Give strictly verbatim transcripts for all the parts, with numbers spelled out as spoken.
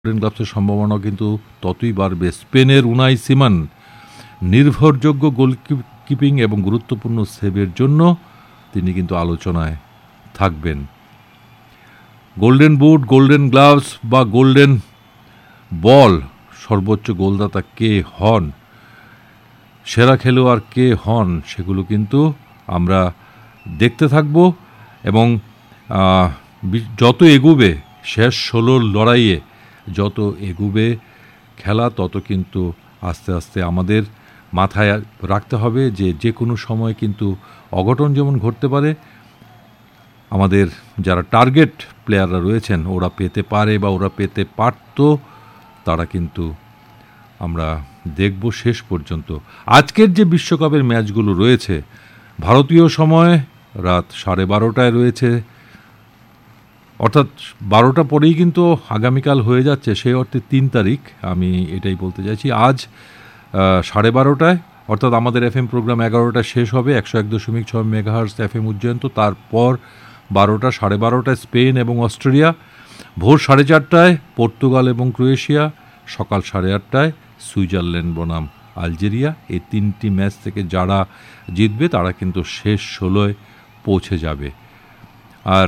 Golden গ্লাভসের সম্ভাবনা কিন্তু ততই বাড়বে। স্পেনের উনাই সিমান নির্ভরযোগ্য গোলকিপিং এবং গুরুত্বপূর্ণ সেভের জন্য তিনি কিন্তু আলোচনায় থাকবেন। গোল্ডেন বুট, গোল্ডেন গ্লাভস বা গোল্ডেন বল, সর্বোচ্চ গোলদাতা কে হন, সেরা খেলোয়াড় কে হন, সেগুলো কিন্তু আমরা দেখতে থাকব এবং যত এগুবে শেষ ষোলোর লড়াইয়ে যত এগুবে খেলা তত কিন্তু আস্তে আস্তে আমাদের মাথায় রাখতে হবে যে যে কোনো সময় কিন্তু অঘটন যেমন ঘটতে পারে, আমাদের যারা টার্গেট প্লেয়াররা রয়েছেন ওরা পেতে পারে বা ওরা পেতে পারত, তারা কিন্তু আমরা দেখব শেষ পর্যন্ত। আজকের যে বিশ্বকাপের ম্যাচগুলো রয়েছে ভারতীয় সময় রাত সাড়ে বারোটায় রয়েছে, অর্থাৎ বারোটা পরেই কিন্তু আগামীকাল হয়ে যাচ্ছে, সেই অর্থে তিন তারিখ আমি এটাই বলতে চাইছি। আজ সাড়ে বারোটায় অর্থাৎ আমাদের এফ এম প্রোগ্রাম এগারোটায় শেষ হবে একশো এক দশমিক ছয় মেগাহার্টজ এফ এম উজ্জয়ন্ত। তারপর বারোটা সাড়ে বারোটায় স্পেন এবং অস্ট্রেলিয়া, ভোর সাড়ে চারটায় পর্তুগাল এবং ক্রোয়েশিয়া, সকাল সাড়ে আটটায় সুইজারল্যান্ড বনাম আলজেরিয়া। এই তিনটি ম্যাচ থেকে যারা জিতবে তারা কিন্তু শেষ ষোলোয় পৌঁছে যাবে। আর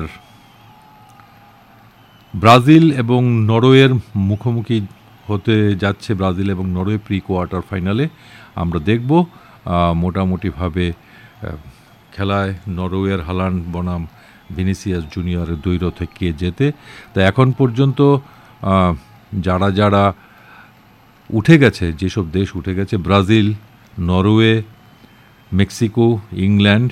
ব্রাজিল এবং নরওয়ের মুখোমুখি হতে যাচ্ছে ব্রাজিল এবং নরওয়ে প্রি কোয়ার্টার ফাইনালে। আমরা দেখব মোটামুটিভাবে খেলায় নরওয়ের হালান্ড বনাম ভিনিসিয়াস জুনিয়রের দ্বৈরথে কে জেতে। তা এখন পর্যন্ত যারা যারা উঠে গেছে, যেসব দেশ উঠে গেছে, Brazil, Norway, Mexico, England,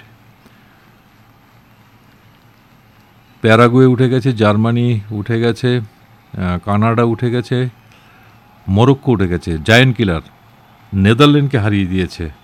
Paraguay উঠে গেছে, জার্মানি উঠে গেছে, কানাডা উঠে গেছে, মরক্কো উঠে গেছে, জায়ান্ট কিলার নেদারল্যান্ডকে হারিয়ে দিয়েছে।